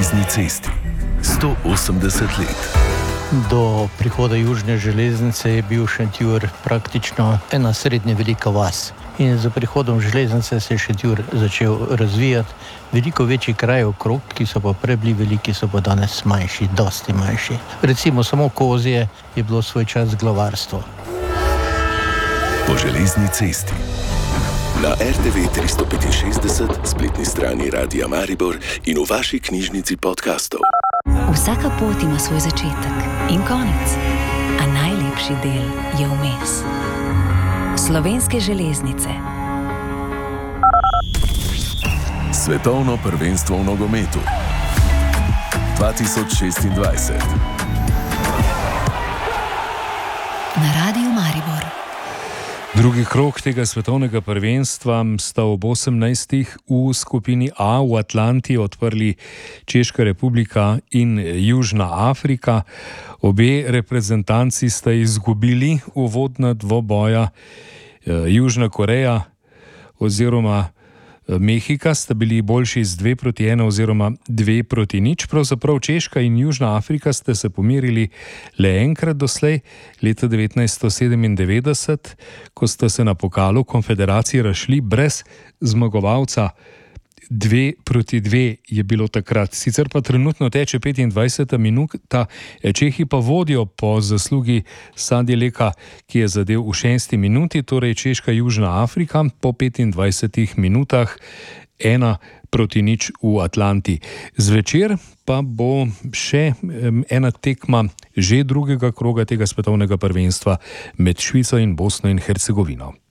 železni cesti 180 let. Do prihoda južne železnice je bil Šentjur praktično ena srednje velika vas. In z prihodom železnice se je Šentjur začel razvijati. Veliko večji kraj okrog, ki so pa prej bili veliki, so pa danes manjši, dosti manjši. Recimo samo Kozje je bilo svoj čas glavarstvo. Po železni cesti. Na RTV 365, spletni strani Radia Maribor in v vaši knjižnici podcastov. Vsaka pot ima svoj začetek in konec, a najlepši del je vmes. Slovenske železnice. Svetovno prvenstvo v nogometu 2026. Na Radiu Maribor. Drugi krog tega svetovnega prvenstva sta ob 18. v skupini A v Atlanti odprli Češka republika in Južna Afrika. Obe reprezentanci sta izgubili uvodna dvoboja. Južna Koreja oziroma Mehika sta bili boljši z 2-1 oziroma 2-0. Pravzaprav Češka in Južna Afrika sta se pomerili le enkrat doslej, leta 1997, ko sta se na pokalu konfederacij razšli brez zmagovalca. 2-2 je bilo takrat. Sicer pa trenutno teče 25. minuta, Čehi pa vodijo po zaslugi Sadileka, ki je zadel v 6. minuti, torej Češka Južna Afrika po 25 minutah 1-0 v Atlanti. Zvečer pa bo še ena tekma že drugega kroga tega svetovnega prvenstva med Švico in Bosno in Hercegovino.